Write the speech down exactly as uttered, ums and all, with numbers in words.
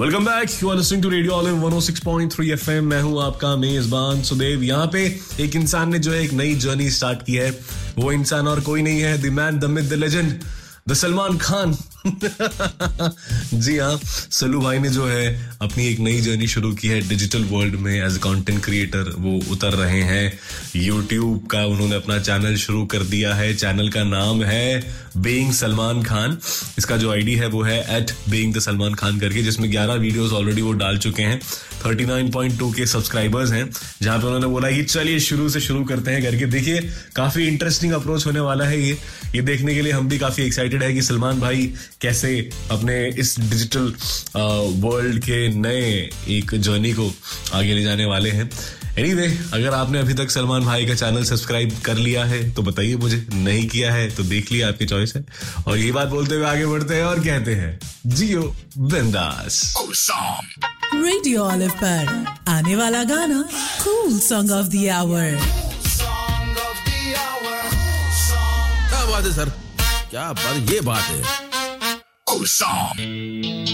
Welcome back, you are listening to radio olive one O six point three FM. मैं हूं आपका मेजबान सुदेव। यहाँ पे एक इंसान ने जो है एक नई जर्नी स्टार्ट की है। वो इंसान और कोई नहीं है, the man, the myth, the legend, the Salman Khan. जी हाँ, सलू भाई ने जो है अपनी एक नई जर्नी शुरू की है डिजिटल वर्ल्ड में एज अ कंटेंट क्रिएटर। वो उतर रहे हैं यूट्यूब का, उन्होंने अपना चैनल शुरू कर दिया है। चैनल का नाम है बीइंग सलमान खान। इसका जो आईडी है वो है eight being the Salman Khan करके, जिसमें ग्यारह वीडियोस ऑलरेडी वो डाल चुके हैं। उनतालीस पॉइंट दो के सब्सक्राइबर्स हैं, जहां पे उन्होंने बोला कि चलिए शुरू से शुरू करते हैं करके। देखिए, काफी इंटरेस्टिंग अप्रोच होने वाला है ये ये देखने के लिए हम भी काफी एक्साइटेड है कि सलमान भाई कैसे अपने इस डिजिटल वर्ल्ड के नए एक जर्नी को आगे ले जाने वाले हैं। एनीवे, अगर आपने अभी तक सलमान भाई का चैनल सब्सक्राइब कर लिया है तो बताइए मुझे, नहीं किया है तो देख लिया, आपकी चॉइस है। और ये बात बोलते हुए आगे बढ़ते हैं और कहते हैं जियो बिंदास। रेडियो ऑलिव पर आने वाला गाना cool song of the our. क्या बात है सर, क्या बात, ये बात है।